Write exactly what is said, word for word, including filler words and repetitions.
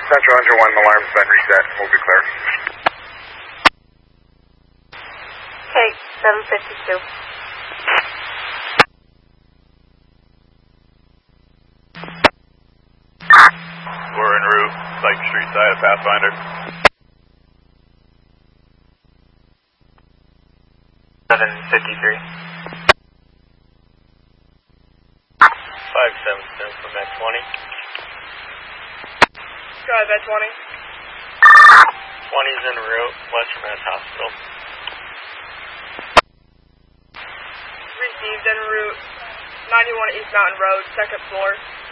Central Engine one, alarm's been reset. We'll be clear. Okay, seven fifty-two. We're en route, Pike Street side of Pathfinder. seven fifty-three. five seven seven from Met twenty. Drive at twenty. twenty's en route, west from Mass Hospital. Received en route. ninety-one East Mountain Road, second floor.